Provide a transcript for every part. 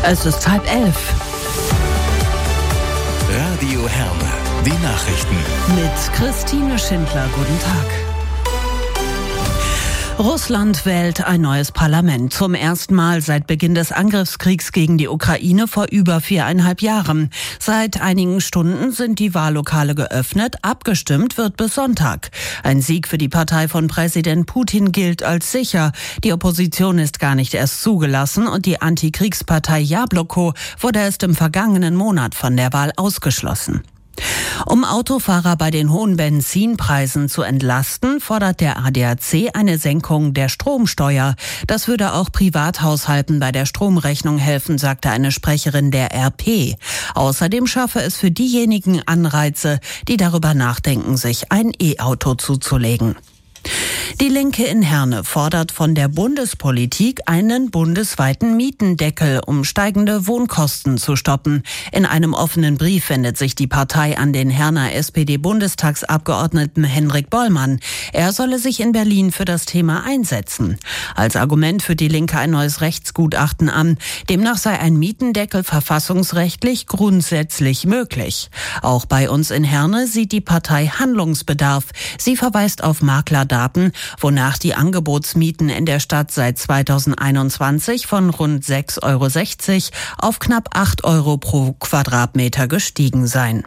Es ist 10:30. Radio Herne, die Nachrichten. Mit Christine Schindler, guten Tag. Russland wählt ein neues Parlament. Zum ersten Mal seit Beginn des Angriffskriegs gegen die Ukraine vor über 4,5 Jahren. Seit einigen Stunden sind die Wahllokale geöffnet. Abgestimmt wird bis Sonntag. Ein Sieg für die Partei von Präsident Putin gilt als sicher. Die Opposition ist gar nicht erst zugelassen und die Antikriegspartei Jabloko wurde erst im vergangenen Monat von der Wahl ausgeschlossen. Um Autofahrer bei den hohen Benzinpreisen zu entlasten, fordert der ADAC eine Senkung der Stromsteuer. Das würde auch Privathaushalten bei der Stromrechnung helfen, sagte eine Sprecherin der RP. Außerdem schaffe es für diejenigen Anreize, die darüber nachdenken, sich ein E-Auto zuzulegen. Die Linke in Herne fordert von der Bundespolitik einen bundesweiten Mietendeckel, um steigende Wohnkosten zu stoppen. In einem offenen Brief wendet sich die Partei an den Herner SPD-Bundestagsabgeordneten Henrik Bollmann. Er solle sich in Berlin für das Thema einsetzen. Als Argument führt die Linke ein neues Rechtsgutachten an. Demnach sei ein Mietendeckel verfassungsrechtlich grundsätzlich möglich. Auch bei uns in Herne sieht die Partei Handlungsbedarf. Sie verweist auf Maklerdaten, wonach die Angebotsmieten in der Stadt seit 2021 von rund 6,60 € auf knapp 8 € pro Quadratmeter gestiegen seien.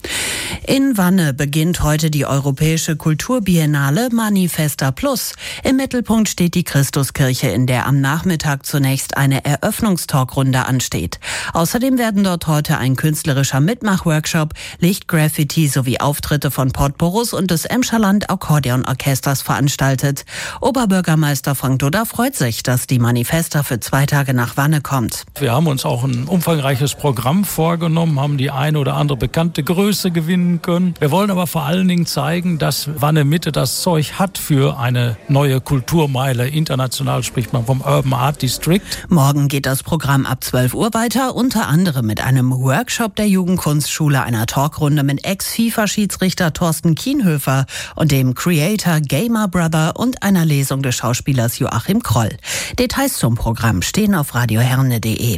In Wanne beginnt heute die Europäische Kulturbiennale Manifesta Plus. Im Mittelpunkt steht die Christuskirche, in der am Nachmittag zunächst eine Eröffnungstalkrunde ansteht. Außerdem werden dort heute ein künstlerischer Mitmachworkshop, Lichtgraffiti sowie Auftritte von Potporus und des Emscherland Akkordeonorchesters veranstaltet. Oberbürgermeister Frank Dudda freut sich, dass die Manifesta für 2 Tage nach Wanne kommt. Wir haben uns auch ein umfangreiches Programm vorgenommen, haben die eine oder andere bekannte Größe gewinnen können. Wir wollen aber vor allen Dingen zeigen, dass Wanne Mitte das Zeug hat für eine neue Kulturmeile. International spricht man vom Urban Art District. Morgen geht das Programm ab 12 Uhr weiter, unter anderem mit einem Workshop der Jugendkunstschule, einer Talkrunde mit Ex-FIFA-Schiedsrichter Thorsten Kienhöfer und dem Creator Gamer Brother und einer Lesung des Schauspielers Joachim Kroll. Details zum Programm stehen auf radioherne.de.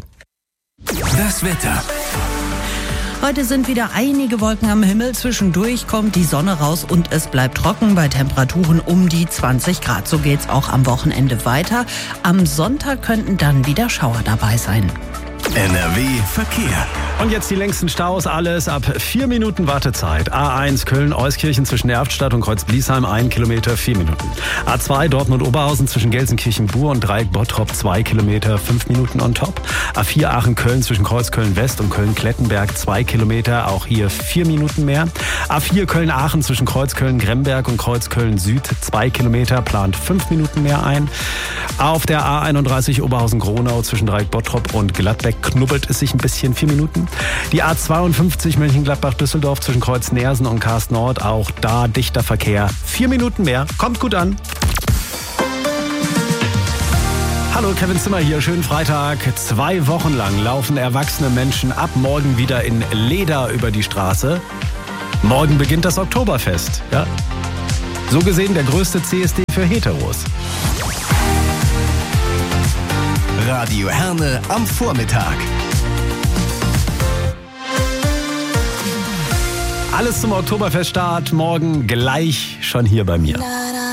Das Wetter. Heute sind wieder einige Wolken am Himmel. Zwischendurch kommt die Sonne raus und es bleibt trocken bei Temperaturen um die 20 Grad. So geht's auch am Wochenende weiter. Am Sonntag könnten dann wieder Schauer dabei sein. NRW Verkehr. Und jetzt die längsten Staus, alles ab 4 Minuten Wartezeit. A1 Köln-Euskirchen zwischen Erftstadt und Kreuz-Bliesheim 1 Kilometer 4 Minuten. A2 Dortmund-Oberhausen zwischen Gelsenkirchen-Bur und Dreieck-Bottrop 2 Kilometer 5 Minuten on top. A4 Aachen-Köln zwischen Kreuzköln-West und Köln-Klettenberg 2 Kilometer, auch hier 4 Minuten mehr. A4 Köln-Aachen zwischen Kreuzköln-Gremberg und Kreuzköln-Süd 2 Kilometer, plant 5 Minuten mehr ein. Auf der A31 Oberhausen-Gronau zwischen Dreieck-Bottrop und Gladbeck knubbelt es sich ein bisschen, 4 Minuten. Die A52 Mönchengladbach-Düsseldorf zwischen Kreuz-Nersen und Karst-Nord, auch da dichter Verkehr, 4 Minuten mehr, kommt gut an. Hallo, Kevin Zimmer hier, schönen Freitag. 2 Wochen lang laufen erwachsene Menschen ab morgen wieder in Leder über die Straße. Morgen beginnt das Oktoberfest, ja? So gesehen der größte CSD für Heteros. Radio Herne am Vormittag. Alles zum Oktoberfeststart morgen gleich schon hier bei mir.